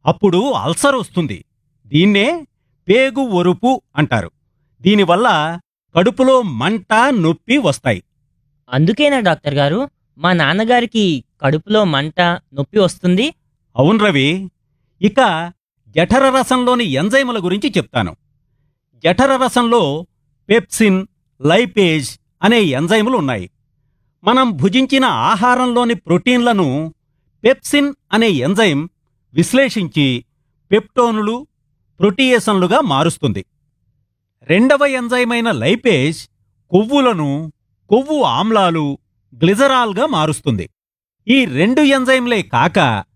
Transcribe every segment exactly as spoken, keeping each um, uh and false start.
అప్పుడు అల్సర్ వస్తుంది. దీన్నే పేగు ఒరుపు అంటారు. దీనివల్ల కడుపులో మంట, నొప్పి వస్తాయి. అందుకేనా డాక్టర్ గారు మా నాన్నగారికి కడుపులో మంట నొప్పి వస్తుంది? అవును రవి. ఇక జఠర రసంలోని ఎంజైముల గురించి చెప్తాను. జఠర రసంలో పెప్సిన్, లైపేజ్ అనే ఎంజైములు ఉన్నాయి. మనం భుజించిన ఆహారంలోని ప్రోటీన్లను పెప్సిన్ అనే ఎంజైమ్ విశ్లేషించి పెప్టోనులు, ప్రోటీయేసన్లుగా మారుస్తుంది. రెండవ ఎంజైమైన లైపేజ్ కొవ్వులను కొవ్వు ఆమ్లాలు, గ్లిజరాల్గా మారుస్తుంది. ఈ రెండు ఎంజైమ్లే కాక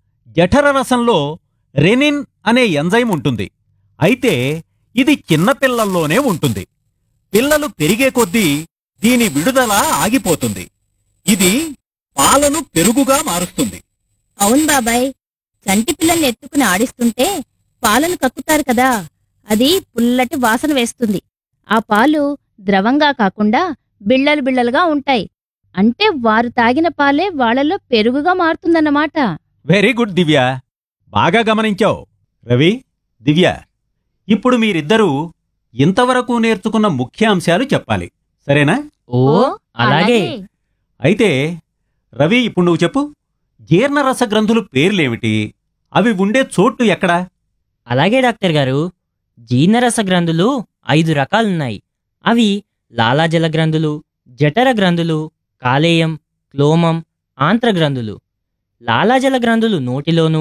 జఠర రసంలో రెనిన్ అనే ఎంజైమ్ ఉంటుంది. అయితే ఇది చిన్నపిల్లల్లోనే ఉంటుంది. పిల్లలు పెరిగే కొద్దీ దీని విడుదల ఆగిపోతుంది. ఇది పాలను పెరుగుగా మారుస్తుంది. అవును బాబాయ్, చంటి పిల్లల్ని ఎత్తుకుని ఆడిస్తుంటే పాలను కక్కుతారు కదా, అది పుల్లటి వాసన వేస్తుంది. ఆ పాలు ద్రవంగా కాకుండా బిళ్ళలు బిళ్ళలుగా ఉంటాయి. అంటే వారు తాగిన పాలే వాళ్లలో పెరుగుగా మారుతుందన్నమాట. వెరీ గుడ్ దివ్య, బాగా గమనించావు. రవి, దివ్య, ఇప్పుడు మీరిద్దరూ ఇంతవరకు నేర్చుకున్న ముఖ్యాంశాలు చెప్పాలి, సరేనా? ఓ అలాగే. అయితే రవి, ఇప్పుడు నువ్వు చెప్పు. జీర్ణరస గ్రంథులు పేర్లేమిటి? అవి ఉండే చోటు ఎక్కడా? అలాగే డాక్టర్ గారు. జీర్ణరస గ్రంథులు ఐదు రకాలున్నాయి. అవి లాలాజల గ్రంథులు, జఠర గ్రంథులు, కాలేయం, క్లోమం, ఆంత్రగ్రంథులు. లాలాజల గ్రంథులు నోటిలోనూ,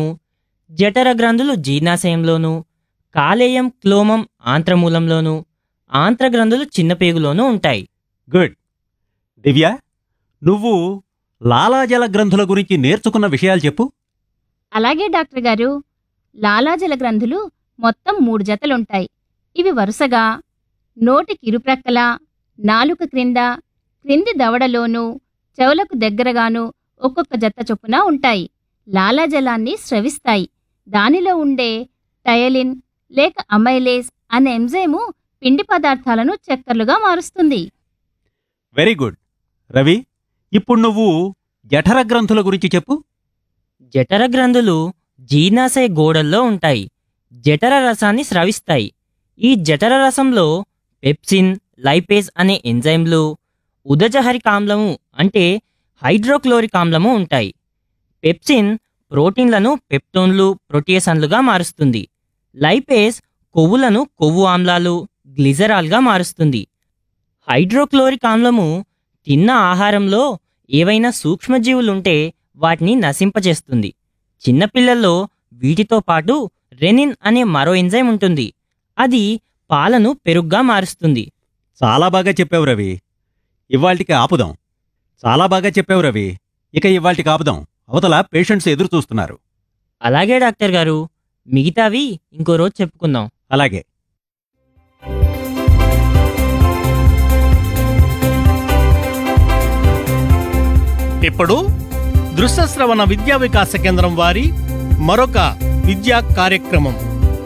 జఠర గ్రంథులు జీర్ణాశయంలోనూ, కాలేయం, క్లోమం ఆంత్రమూలంలోనూ, ఆంత్రగ్రంథులు చిన్నపేగులోనూ ఉంటాయి. గుడ్. దివ్య, నువ్వు లాలాజల గ్రంథుల గురించి నేర్చుకున్న విషయాలు చెప్పు. అలాగే డాక్టర్ గారు. లాలాజల గ్రంథులు మొత్తం మూడు జతలుంటాయి. ఇవి వరుసగా నోటికి ఇరుప్రక్కల, నాలుక క్రింద, క్రింది దవడలోనూ, చెవులకు దగ్గరగానూ ఒక్కొక్క జత చొప్పున ఉంటాయి. లాలాజలాన్ని స్రవిస్తాయి. దానిలో ఉండే టయలిన్ లేక అమైలేస్ అనే ఎంజైము పిండి పదార్థాలను చక్కెరలుగా మారుస్తుంది. Very good. రవి, ఇప్పుడు నువ్వు జఠర గ్రంథుల గురించి చెప్పు. జఠర గ్రంథులు జీర్ణాశయ గోడల్లో ఉంటాయి. జఠర రసాన్ని స్రవిస్తాయి. ఈ జఠర రసంలో పెప్సిన్, లైపేజ్ అనే ఎంజైమ్లు, ఉదజహరిక ఆమ్లము అంటే హైడ్రోక్లోరిక్ ఆమ్లము ఉంటాయి. పెప్సిన్ ప్రోటీన్లను పెప్టోన్లు, ప్రోటీయేసన్లుగా మారుస్తుంది. లైపేజ్ కొవ్వులను కొవ్వు ఆమ్లాలు, గ్లిజరాల్గా మారుస్తుంది. హైడ్రోక్లోరిక్ ఆమ్లము తిన్న ఆహారంలో ఏవైనా సూక్ష్మజీవులుంటే వాటిని నశింపచేస్తుంది. చిన్నపిల్లల్లో వీటితో పాటు రెనిన్ అనే మరో ఎంజైమ్ ఉంటుంది. అది పాలను పెరుగుగా మారుస్తుంది. చాలా బాగా చెప్పావు రవి. ఇవాల్టికి ఆపుదాం. చాలా బాగా చెప్పావు రవి. ఇక ఇవాల్టికి ఆపుదాం. అవతల పేషెంట్స్ ఎదురు చూస్తున్నారు. అలాగే డాక్టర్ గారు. మిగతావి ఇంకో రోజు చెప్పుకుందాం. అలాగే. ఇప్పుడు దృశ్యశ్రవణ విద్యా వికాస కేంద్రం వారి మరొక విద్యా కార్యక్రమం.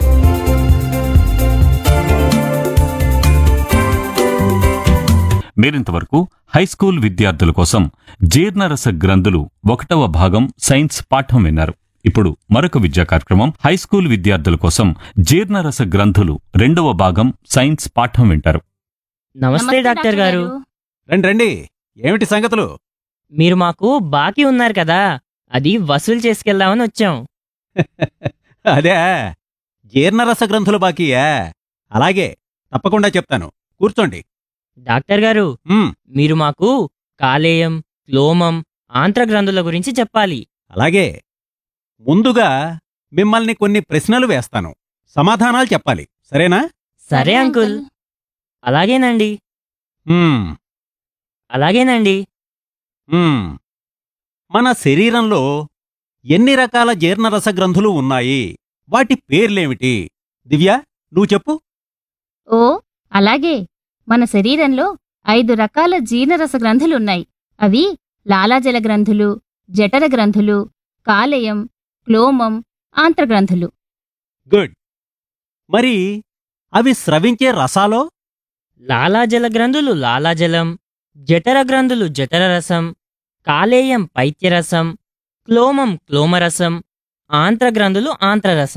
మీరింతవరకు హైస్కూల్ విద్యార్థుల కోసం జీర్ణరస గ్రంథులు ఒకటవ భాగం సైన్స్ పాఠం విన్నారు. ఇప్పుడు మరొక విద్యా కార్యక్రమం హైస్కూల్ విద్యార్థుల కోసం జీర్ణరస గ్రంథులు రెండవ భాగం సైన్స్ పాఠం వింటారు. నమస్తే డాక్టర్ గారు. రండి రండి. ఏమిటి సంగతులు? మీరు మాకు బాకీ ఉన్నారు కదా, అది వసూలు చేసుకెళ్దామని వచ్చాం. అదే, జీర్ణరస గ్రంథుల బాకీయా? అలాగే, తప్పకుండా చెప్తాను. కూర్చోండి. డాక్టర్ గారు, మ్మ్, మీరు మాకు కాలేయం, క్లోమం, ఆంత్రగ్రంథుల గురించి చెప్పాలి. అలాగే. ముందుగా మిమ్మల్ని కొన్ని ప్రశ్నలు వేస్తాను. సమాధానాలు చెప్పాలి, సరేనా? సరే అంకుల్. అలాగేనండి. మ్మ్, అలాగేనండి. మ్మ్. మన శరీరంలో ఎన్ని రకాల జీర్ణరస గ్రంథులు ఉన్నాయి? వాటి పేర్లేమిటి? దివ్య, నువ్వు చెప్పు. ఓ అలాగే. మన శరీరంలో ఐదు రకాల జీర్ణరస గ్రంథులున్నాయి. అవి లాలాజల గ్రంథులు, జఠర గ్రంథులు, కాలేయం, క్లోమం, ఆంత్రగ్రంథులు. గుడ్. మరి అవి స్రవించే రసాలో? లాలాజల గ్రంథులు లాలాజలం, జఠర గ్రంథులు జఠర రసం, కాలేయం పైత్యరసం, క్లోమం క్లోమరసం, ఆంత్రగ్రంథులు ఆంత్రరసం.